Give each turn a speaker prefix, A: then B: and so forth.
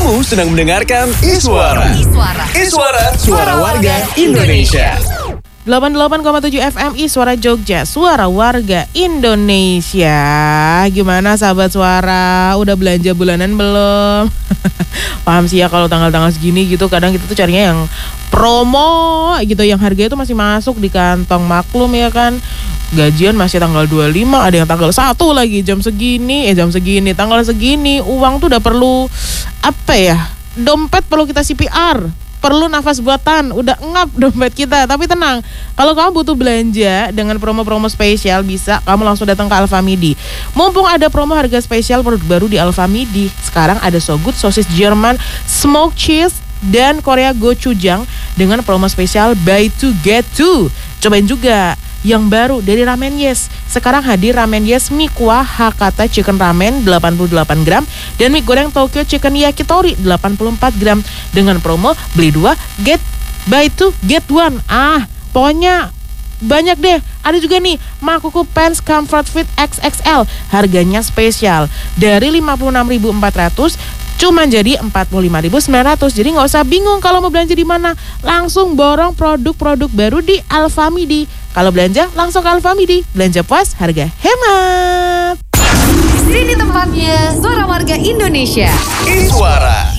A: Kamu sedang mendengarkan Iswara. Iswara, suara warga Indonesia.
B: 88,7 FM Iswara Jogja, suara warga Indonesia. Gimana sahabat suara, udah belanja bulanan belum? Paham sih ya kalau tanggal-tanggal segini gitu, kadang kita tuh carinya yang promo gitu, yang harganya tuh masih masuk di kantong. Maklum ya kan, gajian masih tanggal 25, ada yang tanggal 1 lagi, jam segini, tanggal segini. Uang tuh udah perlu, dompet perlu kita CPR, perlu nafas buatan, udah ngap dompet kita. Tapi tenang, kalau kamu butuh belanja dengan promo-promo spesial, bisa kamu langsung datang ke Alfamidi. Mumpung ada promo harga spesial produk baru di Alfamidi. Sekarang ada So Good sosis Jerman, smoked cheese, dan Korea gochujang dengan promo spesial buy 2 get 2. Cobain juga yang baru dari Ramen Yes. Sekarang hadir Ramen Yes mie kuah Hakata Chicken Ramen 88 gram dan mie goreng Tokyo Chicken Yakitori 84 gram dengan promo beli 2 buy 2 get 1. Pokoknya banyak deh. Ada juga nih Makuku Pants Comfort Fit XXL, harganya spesial dari 56.400 cuma jadi 45.900. Jadi nggak usah bingung kalau mau belanja di mana, langsung borong produk-produk baru di Alfamidi. Kalau belanja langsung ke Alfamidi, belanja puas, harga hemat.
C: Di sini tempatnya suara warga Indonesia.
A: Iswara.